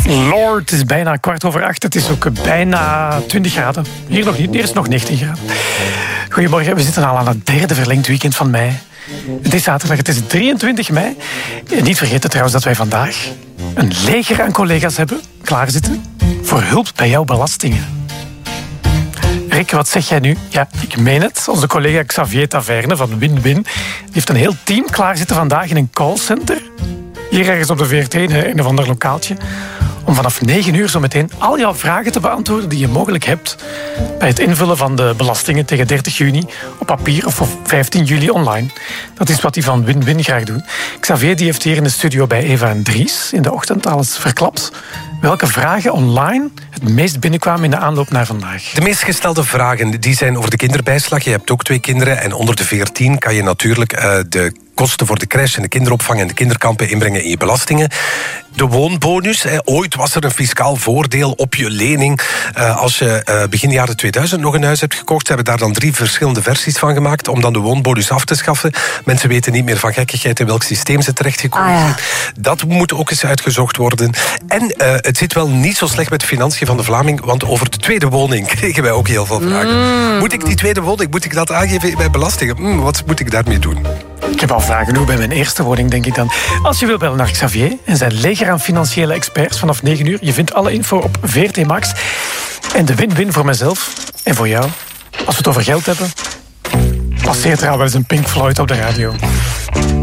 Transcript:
Lord, het is bijna 7:15. Het is ook bijna 20 graden. Hier nog niet, hier is nog 19 graden. Goedemorgen, we zitten al aan het derde verlengd weekend van mei. Het is zaterdag, het is 23 mei. En niet vergeten trouwens dat wij vandaag een leger aan collega's hebben klaarzitten voor hulp bij jouw belastingen. Rick, wat zeg jij nu? Ja, ik meen het. Onze collega Xavier Taverne van Win-Win die heeft een heel team klaarzitten vandaag in een callcenter. Hier ergens op de VRT, in een of ander lokaaltje. Om vanaf 9 uur zo meteen al jouw vragen te beantwoorden die je mogelijk hebt bij het invullen van de belastingen tegen 30 juni op papier of op 15 juli online. Dat is wat die van Win-Win graag doen. Xavier die heeft hier in de studio bij Eva en Dries in de ochtend alles verklapt. Welke vragen online het meest binnenkwamen in de aanloop naar vandaag? De meest gestelde vragen die zijn over de kinderbijslag. Je hebt ook 2 kinderen en onder de 14 kan je natuurlijk de kosten voor de crash en de kinderopvang en de kinderkampen inbrengen in je belastingen. De woonbonus. Ooit was er een fiscaal voordeel op je lening als je begin jaren 2000 nog een huis hebt gekocht. Ze hebben daar dan 3 verschillende versies van gemaakt om dan de woonbonus af te schaffen. Mensen weten niet meer van gekkigheid in welk systeem ze terechtgekomen zijn. Dat moet ook eens uitgezocht worden. En het zit wel niet zo slecht met de financiën van de Vlaming, want over de tweede woning kregen wij ook heel veel vragen. Moet ik die tweede woning, moet ik dat aangeven in mijn belastingen? Wat moet ik daarmee doen? Ik heb al vragen genoeg bij mijn eerste woning, denk ik dan. Als je wilt bellen naar Xavier en zijn leger aan financiële experts vanaf 9 uur. Je vindt alle info op VRT Max. En de win-win voor mezelf en voor jou. Als we het over geld hebben, passeert er al wel eens een Pink Floyd op de radio.